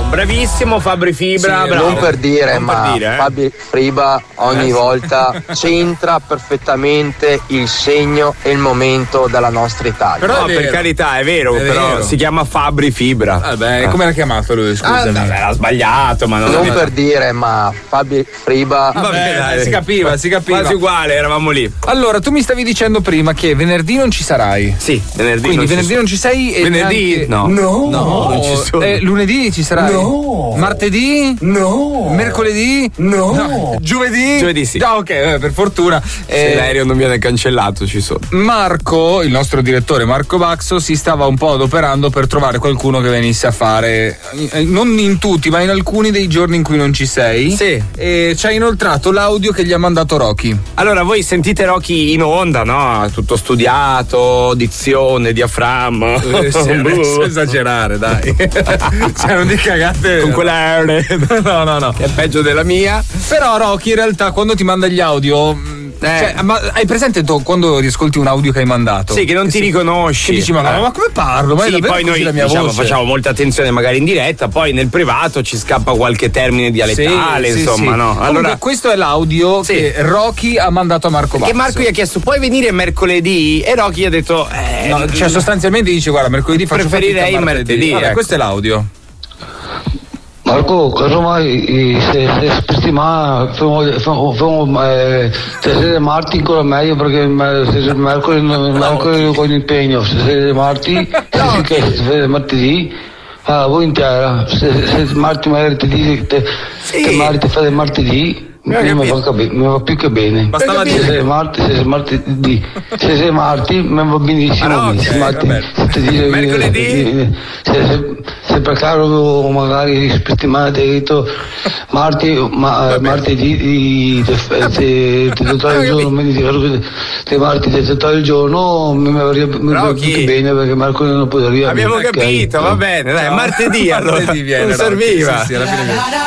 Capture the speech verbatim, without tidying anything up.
bravissimo Fabri Fibra, sì, bravo. Non per dire, non ma per dire, eh. Fabri Fibra ogni eh. volta centra perfettamente il segno e il momento della nostra Italia. Però no, per carità, è vero, è però vero. si chiama Fabri Fibra. Vabbè, come l'ha chiamato lui, scusami? Ah, vabbè, l'ha sbagliato, ma non, non per dire, ma Fabri Fibra. Vabbè, dai, si capiva, si capiva. Quasi uguale, eravamo lì. Allora, tu mi stavi dicendo prima che venerdì non ci sarai. Sì, venerdì. Quindi non venerdì ci non ci sei e venerdì? neanche... No. No, no, non ci sono. Eh, lunedì ci sarai? No. Martedì? No. Mercoledì? No. no. Giovedì? Giovedì sì. Ah, ok, eh, per fortuna. Se Eh, l'aereo non viene cancellato ci sono. Marco, il nostro direttore Marco Baxo, si stava un po' adoperando per trovare qualcuno che venisse a fare, eh, non in tutti, ma in alcuni dei giorni in cui non ci sei. Sì. E ci ha inoltrato l'audio che gli ha mandato Rocky. Allora, voi sentite Rocky in onda, no? Tutto studiato, dizione, diaframma. Eh, sì, adesso esagerare, dai. Cioè, non di cagate. Con quella R. No, no, no. Che è peggio della mia. Però Rocky in realtà quando ti manda gli audio, Eh. cioè, ma hai presente tu, quando riascolti un audio che hai mandato? Sì, che non ti si- riconosci. Che dici, ma, Eh. ma come parlo? Ma è Sì, davvero poi così noi la mia diciamo, voce? facciamo molta attenzione magari in diretta, poi nel privato ci scappa qualche termine dialettale, Sì, sì, insomma, sì. no? Comunque, Allora, questo è l'audio Sì. che Rocky ha mandato a Marco Baxo. che Marco gli ha chiesto puoi venire mercoledì e Rocky gli ha detto eh, No, cioè sostanzialmente dice guarda mercoledì faccio Preferirei fatica, martedì, Vabbè, ecco. questo è l'audio. Marco, casomai se, se settimana facciamo, facciamo eh, se siete marti ancora meglio perché me- se mercoledì mercoledì con impegno, se siete marti, se si che se siete martedì, ah, voi intera, se, se marti martedì te, Sì. te marti fate martedì. Mi capito. va, capi- mi va più che bene. Bastava se dire. sei marti, se sei martedì, se sei marti, mi va benissimo. Ah, no, se ok, marti, vabbè. se ti dice- Mercoledì? se, se, se per caso magari settimana ti hai detto marti, ma, martedì ti ti ti togli il giorno, mi dico che marti ti togli il giorno, mi va più Rocky. che bene perché mercoledì non può arrivare. Abbiamo Ok. capito, va bene, dai, martedì allora. Martedì viene, non Rocky. serviva. Sì, sì, alla fine viene.